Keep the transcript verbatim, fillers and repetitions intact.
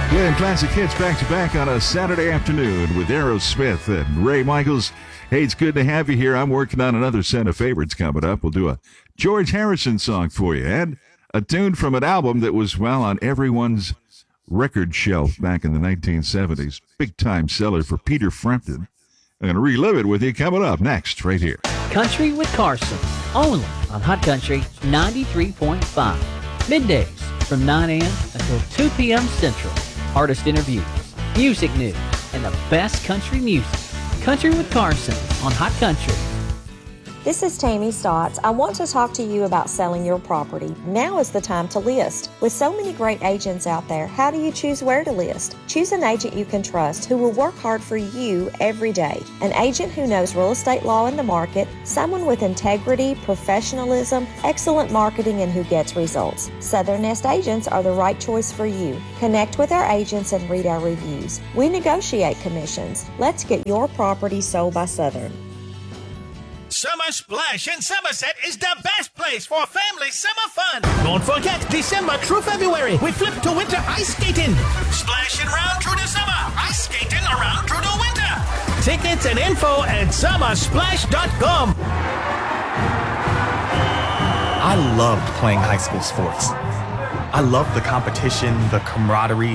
Playing classic hits back to back on a Saturday afternoon with Aerosmith and Ray Michaels. Hey, it's good to have you here. I'm working on another set of favorites coming up. We'll do a George Harrison song for you and a tune from an album that was, well, on everyone's record shelf back in the nineteen seventies. Big time seller for Peter Frampton. I'm going to relive it with you coming up next right here. Country with Carson, only on Hot Country ninety-three point five. Middays from nine a.m. until two p.m. Central. Artist interviews, music news, and the best country music. Country with Carson on Hot Country. This is Tammy Stotts. I want to talk to you about selling your property. Now is the time to list. With so many great agents out there, how do you choose where to list? Choose an agent you can trust who will work hard for you every day. An agent who knows real estate law in the market, someone with integrity, professionalism, excellent marketing, and who gets results. Southern Nest agents are the right choice for you. Connect with our agents and read our reviews. We negotiate commissions. Let's get your property sold by Southern. Summer Splash in Somerset is the best place for family summer fun. Don't forget, December through February, we flip to winter ice skating. Splashing around through the summer, ice skating around through the winter. Tickets and info at summer splash dot com. I loved playing high school sports. I loved the competition, the camaraderie,